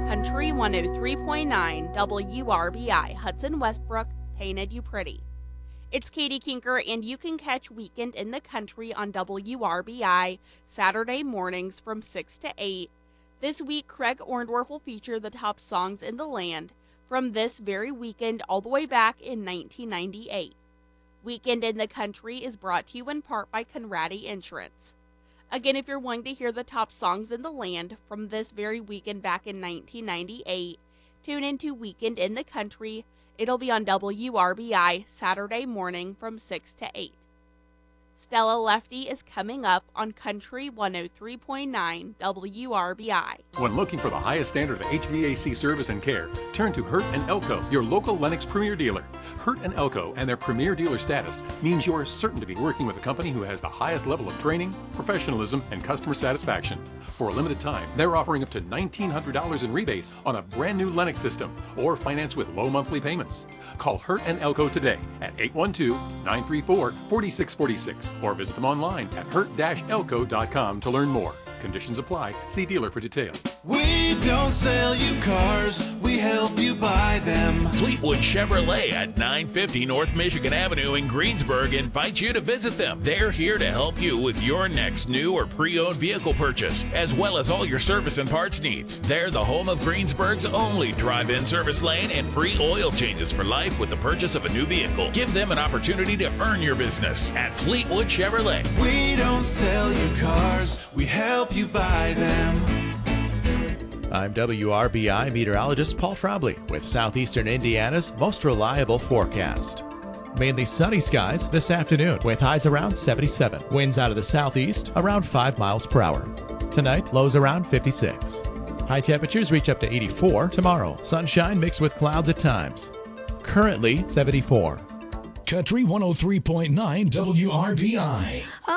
Country 103.9 WRBI Hudson Westbrook painted you pretty. It's Katie Kinker, and you can catch Weekend in the Country on WRBI Saturday mornings from 6 to 8. This week, Craig Orndorff will feature the top songs in the land from this very weekend all the way back in 1998. Weekend in the Country is brought to you in part by Conradi Insurance. Again, if you're wanting to hear the top songs in the land from this very weekend back in 1998, tune into Weekend in the Country. It'll be on WRBI Saturday morning from 6 to 8. Stella Lefty is coming up on Country 103.9 WRBI. When looking for the highest standard of HVAC service and care, turn to Hurt and Elko, your local Lennox Premier dealer. Hurt and Elko and their Premier dealer status means you're certain to be working with a company who has the highest level of training, professionalism, and customer satisfaction. For a limited time, they're offering up to $1,900 in rebates on a brand new Lennox system or finance with low monthly payments. Call Hurt and Elko today at 812-934-4646 or visit them online at hurt-elko.com to learn more. Conditions apply. See dealer for details. We don't sell you cars, we help you buy them. Fleetwood Chevrolet at 950 North Michigan Avenue in Greensburg invites you to visit them. They're here to help you with your next new or pre-owned vehicle purchase, as well as all your service and parts needs. They're the home of Greensburg's only drive-in service lane and free oil changes for life with the purchase of a new vehicle. Give them an opportunity to earn your business at Fleetwood Chevrolet. We don't sell you cars, we help you buy them. I'm WRBI meteorologist Paul Trombley with Southeastern Indiana's most reliable forecast. Mainly sunny skies this afternoon with highs around 77. Winds out of the southeast around 5 miles per hour. Tonight, lows around 56. High temperatures reach up to 84 tomorrow. Sunshine mixed with clouds at times. Currently 74. Country 103.9 WRBI.